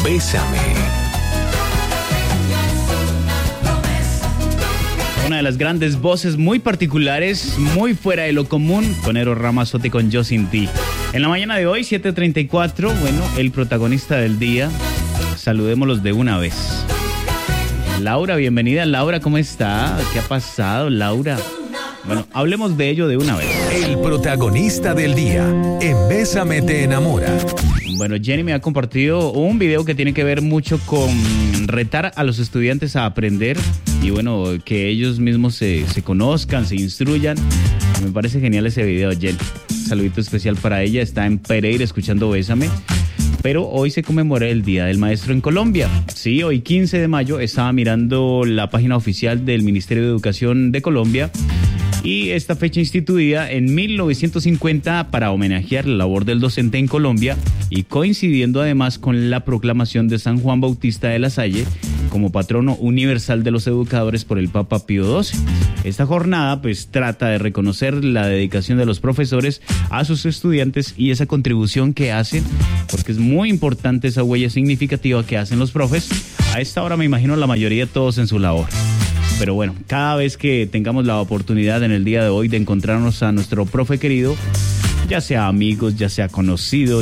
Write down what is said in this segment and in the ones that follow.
Bésame. Una de las grandes voces muy particulares, muy fuera de lo común, con Eros Ramazzotti con Yo Sin Ti. En la mañana de hoy, 7:34, bueno, el protagonista del día, saludémoslos de una vez. Laura, bienvenida. Laura, ¿cómo está? ¿Qué ha pasado, Laura? Bueno, hablemos de ello de una vez. El protagonista del día, en Bésame te enamora. Bueno, Jenny me ha compartido un video que tiene que ver mucho con retar a los estudiantes a aprender y bueno, que ellos mismos se conozcan, se instruyan. Me parece genial ese video, Jenny. Un saludito especial para ella, está en Pereira escuchando Bésame. Pero hoy se conmemora el Día del Maestro en Colombia. Sí, hoy 15 de mayo estaba mirando la página oficial del Ministerio de Educación de Colombia. Y esta fecha instituida en 1950 para homenajear la labor del docente en Colombia y coincidiendo además con la proclamación de San Juan Bautista de la Salle como patrono universal de los educadores por el Papa Pío XII. Esta jornada pues trata de reconocer la dedicación de los profesores a sus estudiantes y esa contribución que hacen, porque es muy importante esa huella significativa que hacen los profes. A esta hora me imagino la mayoría todos en su labor. Pero bueno, cada vez que tengamos la oportunidad en el día de hoy de encontrarnos a nuestro profe querido, ya sea amigos, ya sea conocidos,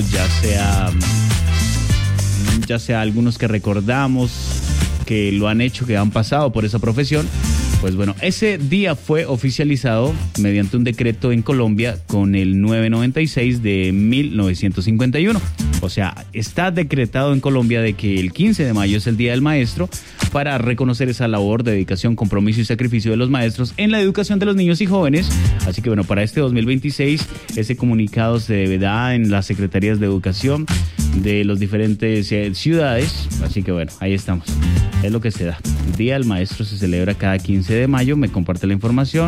ya sea algunos que recordamos que lo han hecho, que han pasado por esa profesión, pues bueno, ese día fue oficializado mediante un decreto en Colombia con el 996 de 1951. O sea, está decretado en Colombia de que el 15 de mayo es el Día del Maestro para reconocer esa labor, dedicación, compromiso y sacrificio de los maestros en la educación de los niños y jóvenes. Así que bueno, para este 2026 ese comunicado se da en las secretarías de educación de las diferentes ciudades. Así que bueno, ahí estamos. Es lo que se da. El Día del Maestro se celebra cada 15 de mayo. Me comparte la información.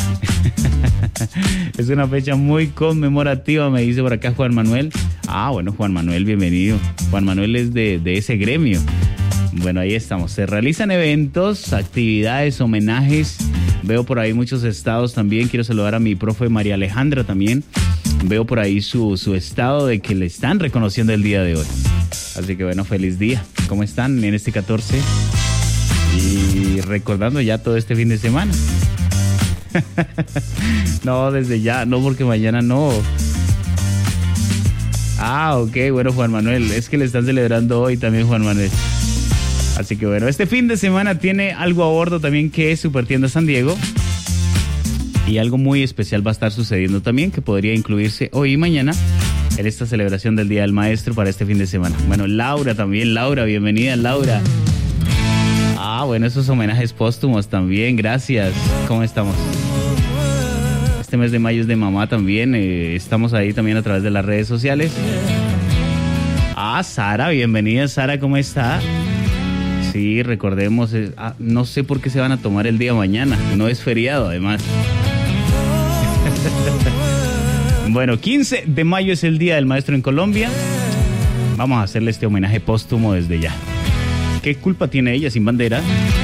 Es una fecha muy conmemorativa, me dice por acá Juan Manuel. Ah, bueno, Juan Manuel, bienvenido. Juan Manuel es de ese gremio. Bueno, ahí estamos. Se realizan eventos, actividades, homenajes. Veo por ahí muchos estados también. Quiero saludar a mi profe María Alejandra también. Veo por ahí su estado de que le están reconociendo el día de hoy. Así que bueno, feliz día. ¿Cómo están en este 14? Y recordando ya todo este fin de semana. No, desde ya, no, porque mañana no. Ah, ok, bueno, Juan Manuel, es que le están celebrando hoy también, Juan Manuel. Así que bueno, este fin de semana tiene algo a bordo también, que es Supertienda San Diego. Y algo muy especial va a estar sucediendo también, que podría incluirse hoy y mañana en esta celebración del Día del Maestro para este fin de semana. Bueno, Laura también, Laura, bienvenida, Laura. Ah, bueno, esos homenajes póstumos también, gracias. ¿Cómo estamos? Este mes de mayo es de mamá también, estamos ahí también a través de las redes sociales. Ah, Sara, bienvenida, Sara, ¿cómo está? Sí, recordemos, no sé por qué se van a tomar el día mañana, no es feriado además. Bueno, 15 de mayo es el Día del Maestro en Colombia. Vamos a hacerle este homenaje póstumo desde ya. ¿Qué culpa tiene ella sin bandera?